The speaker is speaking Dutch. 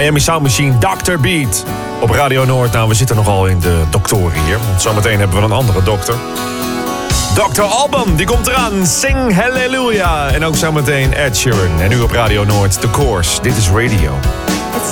Miami Sound Machine, Dr. Beat. Op Radio Noord. Nou, we zitten nogal in de doktoren hier. Want zometeen hebben we een andere dokter. Dr. Alban, die komt eraan. Sing Hallelujah. En ook zometeen Ed Sheeran. En nu op Radio Noord, The Course. Dit is Radio.